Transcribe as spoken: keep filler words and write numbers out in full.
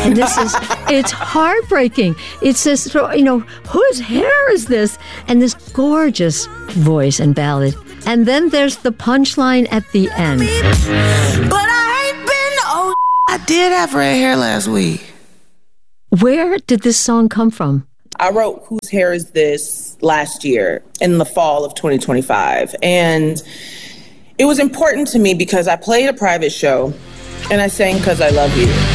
And this is, it's heartbreaking. It says, you know, whose hair is this? And this gorgeous voice and ballad. And then there's the punchline at the end. But I ain't been, oh, I did have red hair last week. Where did this song come from? I wrote Whose Hair Is This last year in the fall of twenty twenty-five. And it was important to me because I played a private show and I sang Cause I Love You.